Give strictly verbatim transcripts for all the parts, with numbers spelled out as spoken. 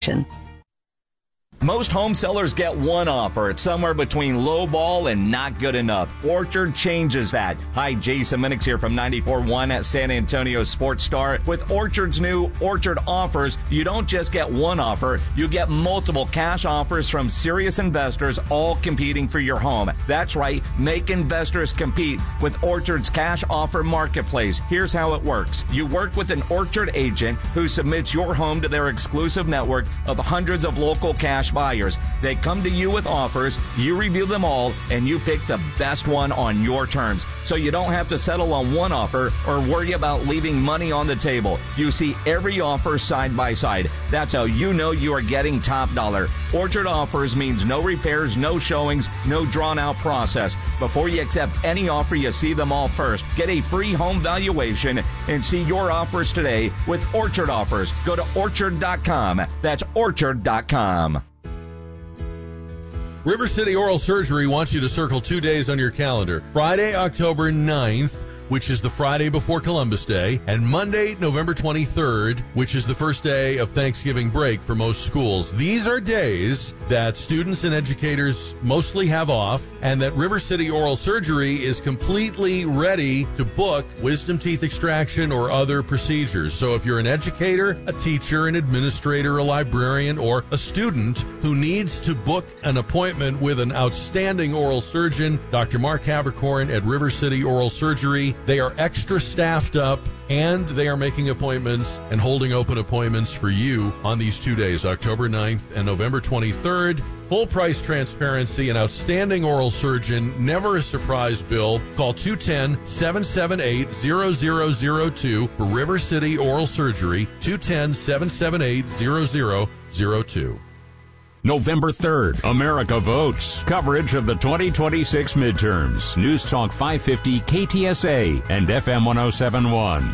information. Most home sellers get one offer. It's somewhere between low ball and not good enough. Orchard changes that. Hi, Jason Minix here from ninety-four point one at San Antonio Sports Star. With Orchard's new Orchard offers, you don't just get one offer, you get multiple cash offers from serious investors, all competing for your home. That's right, make investors compete with Orchard's cash offer marketplace. Here's how it works. You work with an Orchard agent who submits your home to their exclusive network of hundreds of local cash buyers. They come to you with offers, you review them all, and you pick the best one on your terms. So you don't have to settle on one offer or worry about leaving money on the table. You see every offer side by side. That's how you know you are getting top dollar. Orchard offers means no repairs, no showings, no drawn out process. Before you accept any offer, you see them all first. Get a free home valuation and see your offers today with Orchard offers. Go to orchard dot com. That's orchard dot com. River City Oral Surgery wants you to circle two days on your calendar. Friday, October ninth, which is the Friday before Columbus Day, and Monday, November twenty-third, which is the first day of Thanksgiving break for most schools. These are days that students and educators mostly have off, and that River City Oral Surgery is completely ready to book wisdom teeth extraction or other procedures. So if you're an educator, a teacher, an administrator, a librarian, or a student who needs to book an appointment with an outstanding oral surgeon, Doctor Mark Havercorn at River City Oral Surgery, they are extra staffed up, and they are making appointments and holding open appointments for you on these two days, October ninth and November twenty-third. Full price transparency, an outstanding oral surgeon, never a surprise bill. Call two one zero, seven seven eight, zero zero zero two for River City Oral Surgery, two one zero, seven seven eight, zero zero zero two. November third, America Votes. Coverage of the twenty twenty-six midterms. News Talk five fifty K T S A and F M one oh seven point one.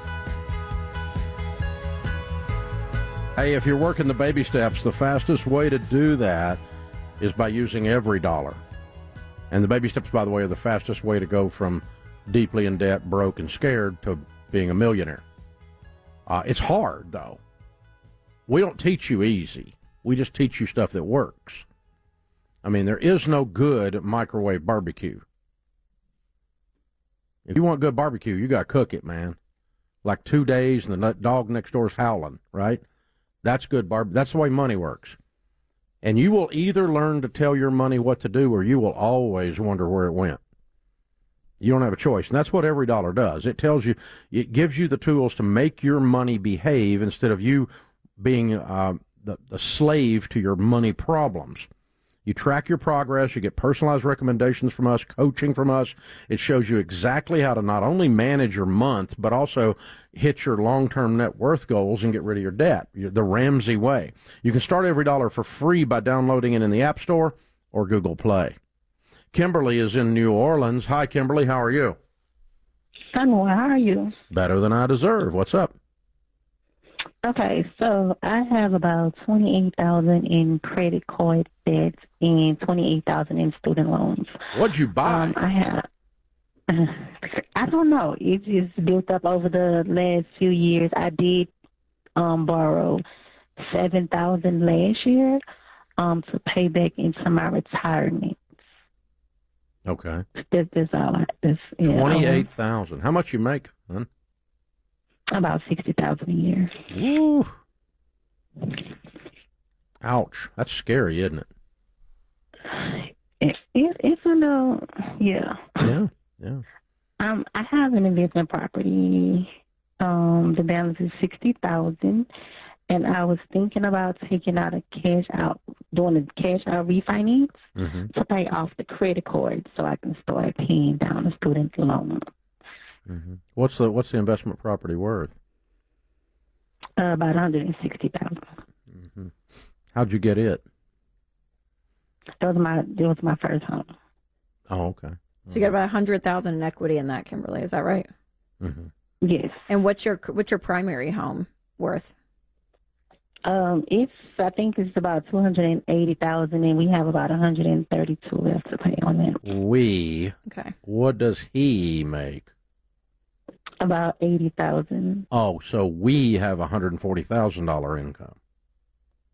Hey, if you're working the baby steps, the fastest way to do that is by using every dollar. And the baby steps, by the way, are the fastest way to go from deeply in debt, broke, and scared to being a millionaire. Uh, it's hard, though. We don't teach you easy. We just teach you stuff that works. I mean, there is no good microwave barbecue. If you want good barbecue, you got to cook it, man. Like two days and the dog next door's howling, right? That's good barb. That's the way money works. And you will either learn to tell your money what to do or you will always wonder where it went. You don't have a choice. And that's what every dollar does. It tells you, it gives you the tools to make your money behave instead of you being uh, the, the slave to your money problems. You track your progress. You get personalized recommendations from us, coaching from us. It shows you exactly how to not only manage your month, but also hit your long-term net worth goals and get rid of your debt, the Ramsey way. You can start every dollar for free by downloading it in the App Store or Google Play. Kimberly is in New Orleans. Hi, Kimberly. How are you? I'm well. How are you? Better than I deserve. What's up? Okay, so I have about twenty-eight thousand dollars in credit card debt and twenty-eight thousand dollars in student loans. What'd you buy? Um, I have, I don't know. It just built up over the last few years. I did um, borrow seven thousand dollars last year um, to pay back into my retirement. Okay. This is all. I, this, yeah, twenty-eight thousand dollars. How much you make, huh? About sixty thousand dollars a year. Ooh. Ouch. That's scary, isn't it? It, it it's a little, yeah. Yeah, yeah. Um, I have an investment property. Um, the balance is sixty thousand dollars, and I was thinking about taking out a cash out, doing a cash out refinance mm-hmm. to pay off the credit card so I can start paying down the student loan. Mm-hmm. What's the what's the investment property worth? Uh, about one hundred sixty thousand. Mm-hmm. How'd you get it? That was my that was my first home. Oh, okay. So you got about a hundred thousand in equity in that, Kimberly. Is that right? Mm-hmm. Yes. And what's your what's your primary home worth? Um, it's I think it's about two hundred eighty thousand, and we have about one hundred thirty-two left to pay on that. We. Okay. What does he make? About eighty thousand. Oh, so we have a hundred and forty thousand dollar income.